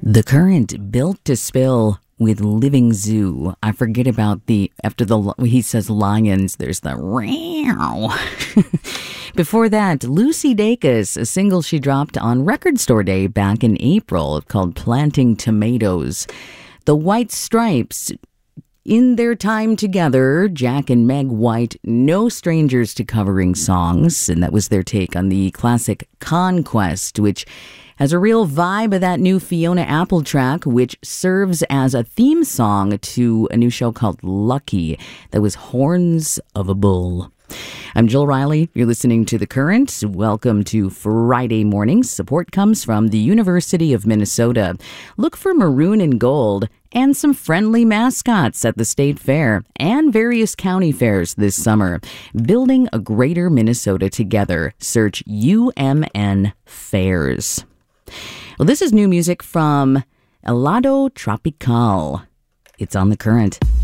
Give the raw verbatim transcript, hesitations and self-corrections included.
The Current, Built to Spill with Living Zoo. I forget about the, after the, he says lions, there's the meow. Before that, Lucy Dacus, a single she dropped on Record Store Day back in April called Planting Tomatoes. The White Stripes, in their time together, Jack and Meg White, no strangers to covering songs, and that was their take on the classic Conquest, which has a real vibe of that new Fiona Apple track, which serves as a theme song to a new show called Lucky that was Horns of a Bull. I'm Jill Riley. You're listening to The Current. Welcome to Friday mornings. Support comes from the University of Minnesota. Look for maroon and gold and some friendly mascots at the state fair and various county fairs this summer. Building a greater Minnesota together. Search U M N Fairs. Well, this is new music from Helado Tropical. It's on The Current.